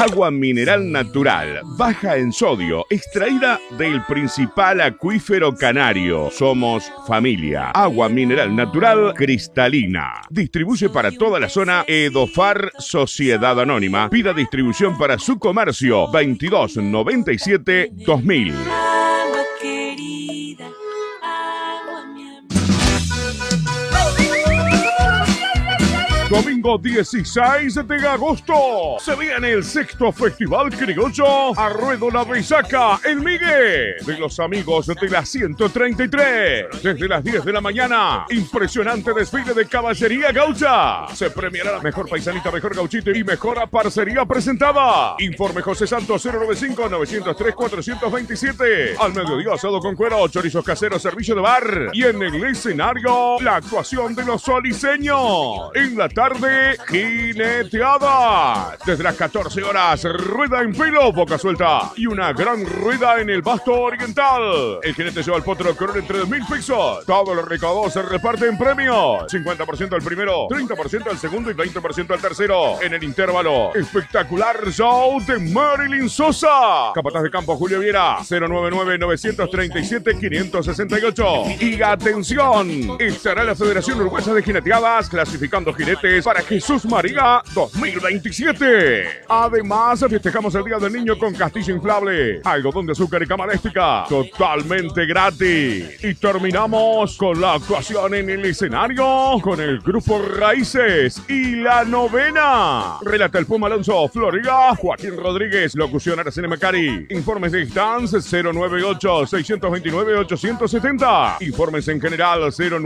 Agua mineral natural, baja en sodio, extraída del principal acuífero canario. Somos familia. Agua mineral natural cristalina. Distribuye para toda la zona Edofar Sociedad Anónima. Pida distribución para su comercio 2297 2000. Agua querida, agua mi amor. Domingo 16 de agosto se viene el sexto Festival Criollo a Ruedo La Bellaca, El Migue, de los amigos de la 133. Desde las 10 de la mañana, impresionante desfile de caballería gaucha. Se premiará la mejor paisanita, mejor gauchito y mejor parcería presentada. Informe José Santos 095-903-427. Al mediodía, asado con cuero, chorizos caseros, servicio de bar. Y en el escenario, la actuación de los soliseños. En la tarde, jineteada. Desde las 14 horas, rueda en pelo, boca suelta. Y una gran rueda en el Basto Oriental. El jinete lleva al potro con entre 2.000 pesos. Todos los recaudados se reparten premios. 50% al primero, 30% al segundo y 20% al tercero. En el intervalo, espectacular show de Marilyn Sosa. Capataz de campo, Julio Viera, 099-937-568. Y atención, estará la Federación Uruguaya de Jineteadas clasificando jinetes para Jesús María 2027. Además, festejamos el Día del Niño con castillo inflable, algodón de azúcar y cama elástica, totalmente gratis. Y terminamos con la actuación en el escenario con el grupo Raíces y La Novena. Relata el Puma Alonso Florida, Joaquín Rodríguez, locución Araceli Macari. Informes de distancia 098-629-870. Informes en general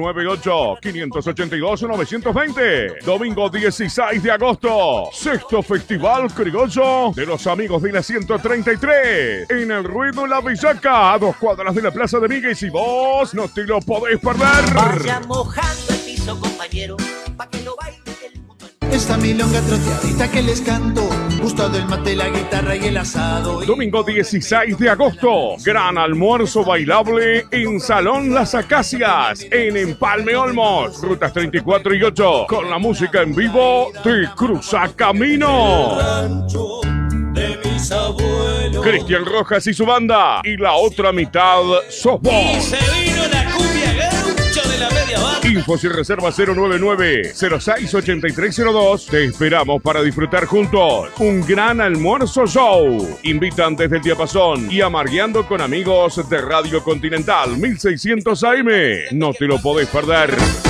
098-582-920. Domingo 16 de agosto, sexto Festival Criollo de los amigos de la 133. En el Ruedo La Bellaca, a 2 cuadras de la Plaza de Migue. Y si vos no te lo podés perder. Vaya mojando el piso, compañero, pa' que lo baile el mundo. Esta milonga troteadita que les canto, gusto del mate, la guitarra y el asado. Domingo 16 de agosto, gran almuerzo bailable en Salón Las Acacias, en Empalme Olmos, rutas 34 y 8, con la música en vivo de Cruzacamino. Rancho de mis abuelos. Cristian Rojas y su banda, y la otra mitad sos vos. Y se vino la cumbia gaucho de la media banda. Infos y reservas 099-068302. Te esperamos para disfrutar juntos un gran almuerzo show. Invitan desde el Diapasón y Amargueando con Amigos de Radio Continental 1600 AM. No te lo podés perder.